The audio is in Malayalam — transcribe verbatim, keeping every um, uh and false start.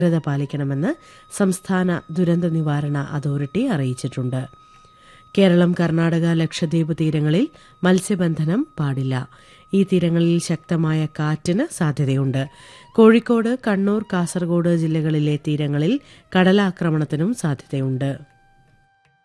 ജാഗ്രത പാലിക്കണമെന്ന് സംസ്ഥാന ദുരന്ത നിവാരണ അതോറിറ്റി അറിയിച്ചിട്ടുണ്ട്. കേരളം, കർണാടക, ലക്ഷദ്വീപ് തീരങ്ങളിൽ മത്സ്യബന്ധനം പാടില്ല. ഈ തീരങ്ങളിൽ ശക്തമായ കാറ്റിന് സാധ്യതയുണ്ട്. കോഴിക്കോട്, കണ്ണൂർ, കാസർഗോഡ് ജില്ലകളിലെ തീരങ്ങളിൽ കടലാക്രമണത്തിനും സാധ്യതയുണ്ട്.